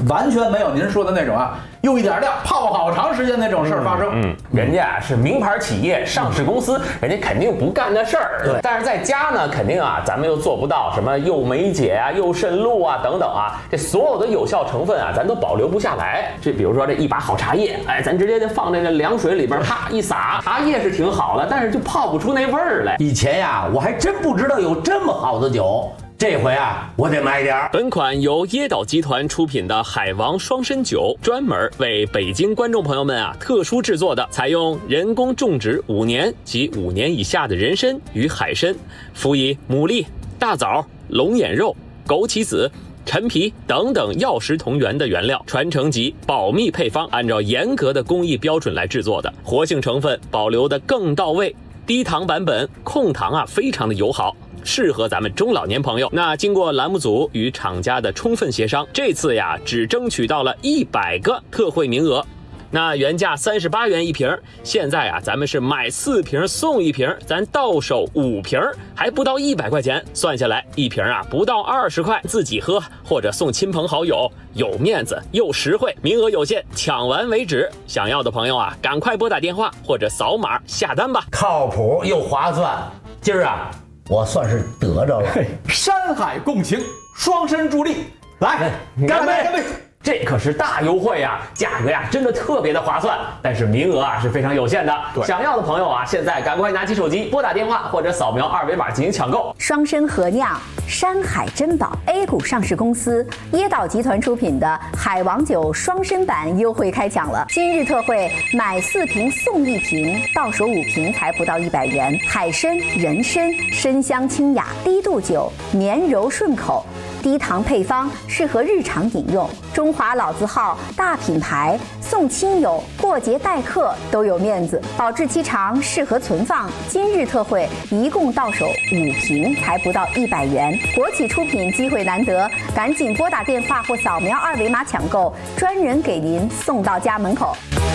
完全没有您说的那种啊，用一点料泡好长时间那种事儿发生。 人家是名牌企业、上市公司，人家肯定不干那事儿。 对， 但是在家呢，肯定啊，咱们又做不到什么又梅解啊、又渗露啊等等啊，这所有的有效成分啊，咱都保留不下来。这比如说这一把好茶叶，哎，咱直接就放在那凉水里边，啪一撒，茶叶是挺好的，但是就泡不出那味儿来。 以前呀，我还真不知道有这么好的酒。这回啊，我得买点儿。 本款由椰岛集团出品的海王双参酒，专门为北京观众朋友们啊特殊制作的，采用人工种植5年及5年以下的人参与海参，辅以牡蛎、大枣、龙眼肉、枸杞子、陈皮等等药食同源的原料，传承级保密配方，按照严格的工艺标准来制作的，活性成分保留的更到位，低糖版本，控糖啊非常的友好，适合咱们中老年朋友。那经过栏目组与厂家的充分协商，这次呀只争取到了100个特惠名额。那原价38元一瓶，现在啊咱们是买4瓶送1瓶，咱到手5瓶，还不到100块钱，算下来一瓶啊不到20块，自己喝或者送亲朋好友，有面子又实惠。名额有限，抢完为止。想要的朋友啊，赶快拨打电话或者扫码下单吧。 靠谱又划算，今儿啊，我算是得着了。 山海共情，双参助力，来，干杯！干杯！ 这可是大优惠啊，价格呀真的特别的划算，但是名额啊是非常有限的。想要的朋友啊，现在赶快拿起手机拨打电话或者扫描2维码进行抢购。 双参合酿山海珍宝 A 股上市公司椰岛集团出品的海王酒双参版优惠开抢了，今日特惠买4瓶送1瓶，到手5瓶才不到100元。海参、人参，参香清雅，低度酒，绵柔顺口。低糖配方，适合日常饮用。中华老字号大品牌，送亲友、过节待客都有面子，保质期长，适合存放。今日特惠，一共到手5瓶，才不到100元。国企出品，机会难得，赶紧拨打电话或扫描2维码抢购，专人给您送到家门口。